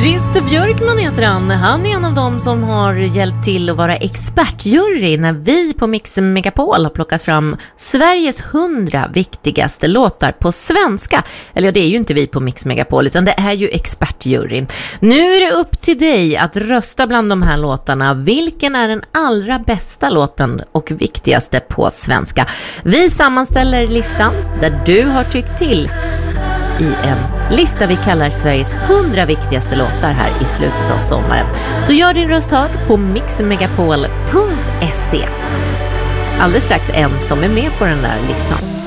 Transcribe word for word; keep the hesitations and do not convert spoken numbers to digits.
Christer Björkman heter han. Han är en av dem som har hjälpt till att vara expertjury när vi på Mix Megapol har plockat fram Sveriges hundra viktigaste låtar på svenska. Eller det är ju inte vi på Mix Megapol utan det är ju expertjury. Nu är det upp till dig att rösta bland de här låtarna. Vilken är den allra bästa låten och viktigaste på svenska? Vi sammanställer listan där du har tyckt till i en lista vi kallar Sveriges hundra viktigaste låtar här i slutet av sommaren. Så gör din röst hörd på mix megapol punkt se. Alldeles strax en som är med på den där listan.